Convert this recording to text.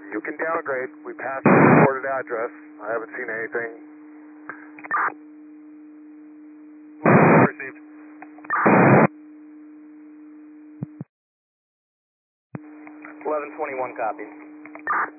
You can downgrade. We passed the reported address. I haven't seen anything. Received. 1121 copy.